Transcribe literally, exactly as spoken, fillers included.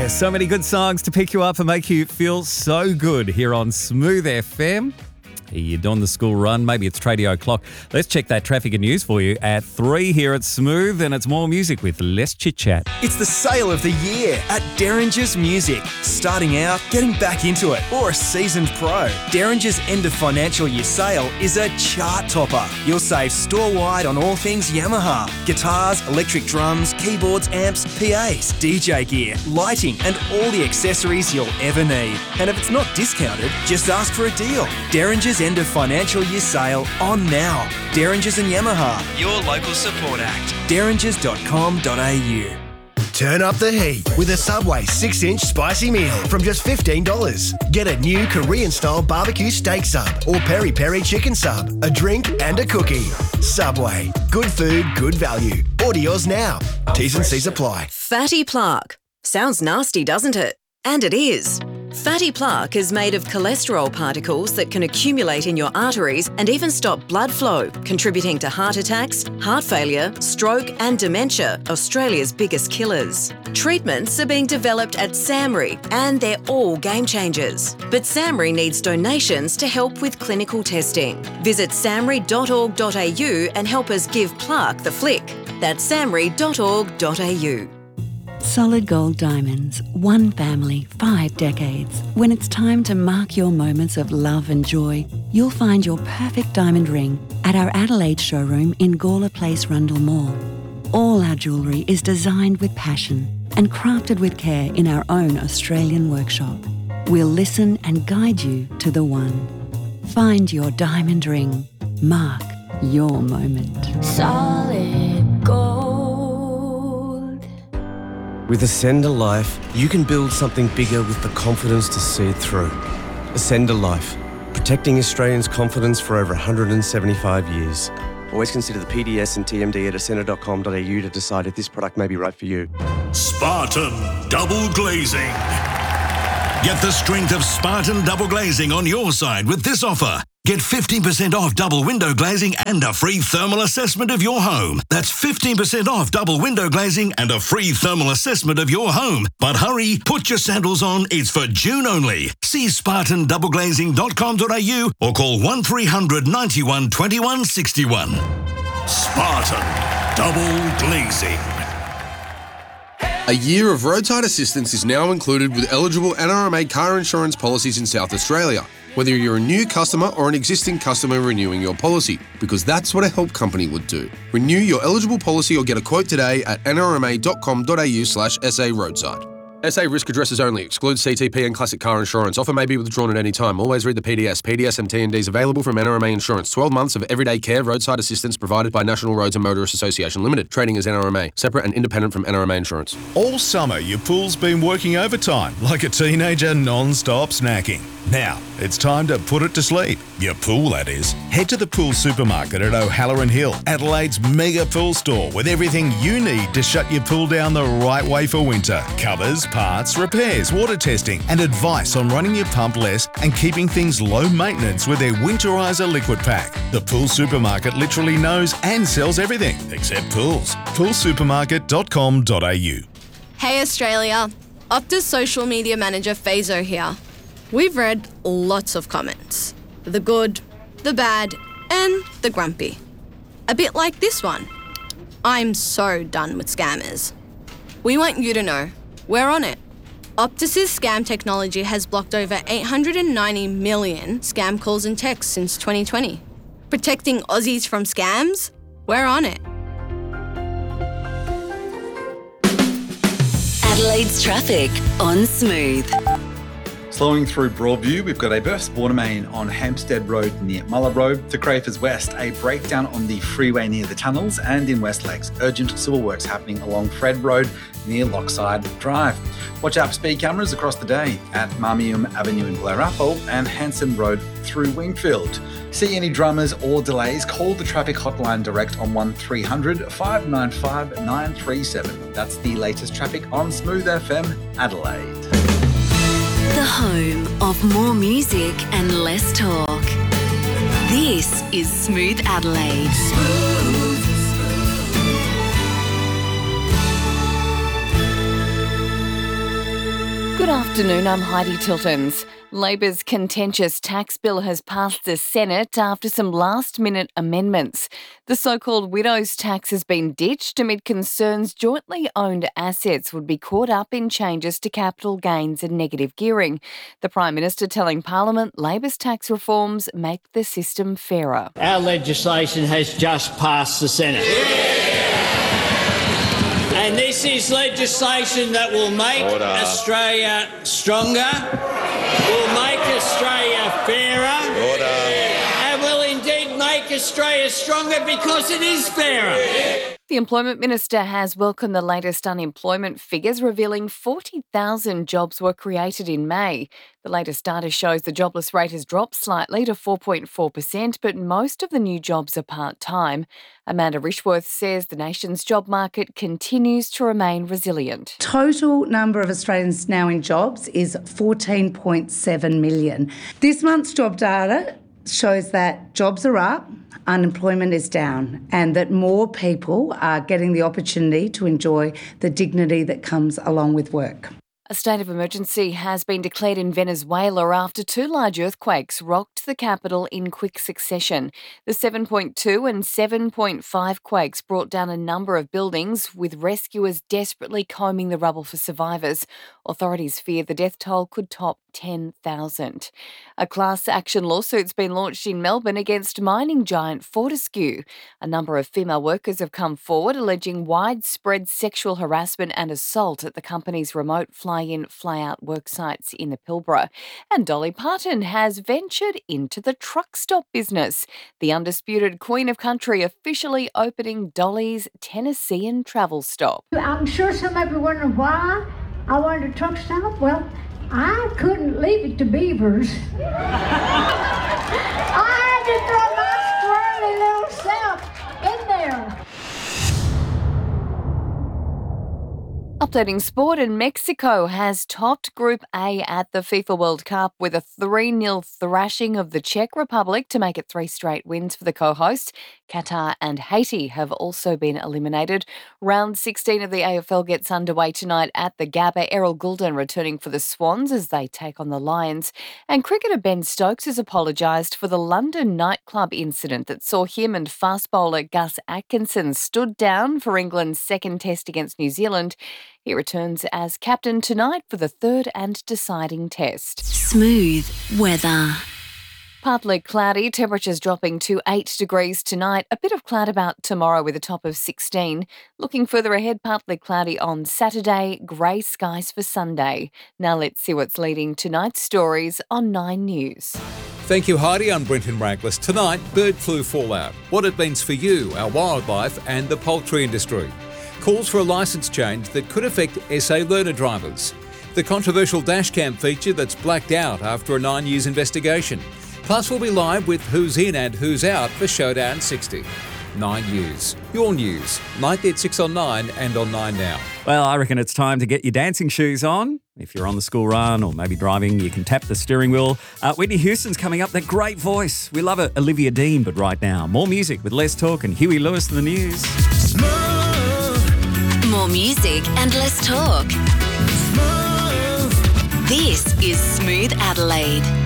So many good songs to pick you up and make you feel so good here on Smooth F M. You're on the school run, maybe it's Tradio O'Clock. Let's check that traffic and news for you at three here at Smooth, and it's more music with less chit-chat. It's the sale of the year at Derringer's Music. Starting out, getting back into it, or a seasoned pro. Derringer's end of financial year sale is a chart topper. You'll save store-wide on all things Yamaha. Guitars, electric drums, keyboards, amps, P As, D J gear, lighting, and all the accessories you'll ever need. And if it's not discounted, just ask for a deal. Derringer's end of financial year sale on now. Derringers and Yamaha, your local support act. derringers dot com dot a u. Turn up the heat with a Subway six inch spicy meal from just fifteen dollars. Get a new Korean-style barbecue steak sub or peri-peri chicken sub, a drink and a cookie. Subway. Good food, good value. Order yours now. T's and C's apply. Fatty plaque. Sounds nasty, doesn't it? And it is. Fatty plaque is made of cholesterol particles that can accumulate in your arteries and even stop blood flow, contributing to heart attacks, heart failure, stroke and dementia, Australia's biggest killers. Treatments are being developed at SAMRI and they're all game changers. But SAMRI needs donations to help with clinical testing. Visit samri dot org dot a u and help us give plaque the flick. That's samri dot org dot a u. Solid Gold Diamonds, one family, five decades. When it's time to mark your moments of love and joy, you'll find your perfect diamond ring at our Adelaide showroom in Gawler Place, Rundle Mall. All our jewellery is designed with passion and crafted with care in our own Australian workshop. We'll listen and guide you to the one. Find your diamond ring. Mark your moment. Solid Gold. With Ascender Life, you can build something bigger with the confidence to see it through. Ascender Life, protecting Australians' confidence for over one hundred seventy-five years. Always consider the P D S and T M D at ascender dot com dot a u to decide if this product may be right for you. Spartan Double Glazing. Get the strength of Spartan Double Glazing on your side with this offer. Get fifteen percent off double window glazing and a free thermal assessment of your home. That's fifteen percent off double window glazing and a free thermal assessment of your home. But hurry, put your sandals on. It's for June only. See spartan double glazing dot com dot a u or call one three hundred ninety-one twenty-one sixty-one. Spartan Double Glazing. A year of roadside assistance is now included with eligible N R M A car insurance policies in South Australia, whether you're a new customer or an existing customer renewing your policy, because that's what a help company would do. Renew your eligible policy or get a quote today at n r m a dot com dot a u slash s a roadside. S A risk addresses only. Excludes C T P and classic car insurance. Offer may be withdrawn at any time. Always read the P D S. P D S and T N Ds available from N R M A Insurance. twelve months of everyday care roadside assistance provided by National Roads and Motorists Association Limited. Trading as N R M A. Separate and independent from N R M A Insurance. All summer, your pool's been working overtime like a teenager non-stop snacking. Now, it's time to put it to sleep. Your pool, that is. Head to the Pool Supermarket at O'Halloran Hill, Adelaide's mega pool store with everything you need to shut your pool down the right way for winter. Covers, parts, repairs, water testing, and advice on running your pump less and keeping things low maintenance with their Winterizer Liquid Pack. The Pool Supermarket literally knows and sells everything except pools. pool supermarket dot com dot a u. Hey Australia, Optus social media manager Fazo here. We've read lots of comments. The good, the bad, and the grumpy. A bit like this one. I'm so done with scammers. We want you to know, we're on it. Optus's scam technology has blocked over eight hundred ninety million scam calls and texts since twenty twenty. Protecting Aussies from scams? We're on it. Adelaide's traffic on Smooth. Slowing through Broadview, we've got a burst water main on Hampstead Road near Muller Road. To Crafers West, a breakdown on the freeway near the tunnels, and in West Lakes, urgent civil works happening along Fred Road near Lockside Drive. Watch out for speed cameras across the day at Marmium Avenue in Blair Apple and Hanson Road through Wingfield. See any dramas or delays, call the traffic hotline direct on one three hundred five nine five nine three seven. That's the latest traffic on Smooth F M Adelaide. The home of more music and less talk. This is Smooth Adelaide. Smooth. Good afternoon, I'm Heidi Tiltons. Labor's contentious tax bill has passed the Senate after some last-minute amendments. The so-called widow's tax has been ditched amid concerns jointly owned assets would be caught up in changes to capital gains and negative gearing. The Prime Minister telling Parliament Labor's tax reforms make the system fairer. Our legislation has just passed the Senate. And this is legislation that will make Order. Australia stronger, will make Australia fairer, Order. And will indeed make Australia stronger because it is fairer. The Employment Minister has welcomed the latest unemployment figures, revealing forty thousand jobs were created in May. The latest data shows the jobless rate has dropped slightly to four point four percent, but most of the new jobs are part-time. Amanda Rishworth says the nation's job market continues to remain resilient. Total number of Australians now in jobs is fourteen point seven million. This month's job data shows that jobs are up, unemployment is down, and that more people are getting the opportunity to enjoy the dignity that comes along with work. A state of emergency has been declared in Venezuela after two large earthquakes rocked the capital in quick succession. The seven point two and seven point five quakes brought down a number of buildings, with rescuers desperately combing the rubble for survivors. Authorities fear the death toll could top ten thousand. A class action lawsuit's been launched in Melbourne against mining giant Fortescue. A number of female workers have come forward alleging widespread sexual harassment and assault at the company's remote fly-in, fly-out work sites in the Pilbara. And Dolly Parton has ventured into the truck stop business. The undisputed Queen of Country officially opening Dolly's Tennessean travel stop. I'm sure some of you are wondering why I wanted a truck stop. Well, I couldn't leave it to beavers. I had to throw my squirrely little self in there. Updating sport, and Mexico has topped Group A at the FIFA World Cup with a three nil thrashing of the Czech Republic to make it three straight wins for the co-hosts. Qatar and Haiti have also been eliminated. Round sixteen of the A F L gets underway tonight at the Gabba. Errol Goulden returning for the Swans as they take on the Lions. And cricketer Ben Stokes has apologised for the London nightclub incident that saw him and fast bowler Gus Atkinson stood down for England's second test against New Zealand. He returns as captain tonight for the third and deciding test. Smooth weather. Partly cloudy, temperatures dropping to eight degrees tonight. A bit of cloud about tomorrow with a top of sixteen. Looking further ahead, partly cloudy on Saturday, grey skies for Sunday. Now let's see what's leading tonight's stories on Nine News. Thank you, Heidi. I'm Brenton Rankless. Tonight, bird flu fallout, what it means for you, our wildlife and the poultry industry. Calls for a licence change that could affect S A learner drivers. The controversial dashcam feature that's blacked out after a nine years investigation. Plus, we'll be live with Who's In and Who's Out for Showdown sixty. Nine News. Your news. Nightly at six on Nine and on Nine Now. Well, I reckon it's time to get your dancing shoes on. If you're on the school run or maybe driving, you can tap the steering wheel. Uh, Whitney Houston's coming up. That great voice. We love it. Olivia Dean, but right now, more music with less talk and Huey Lewis in the news. More music and less talk. This is Smooth Adelaide.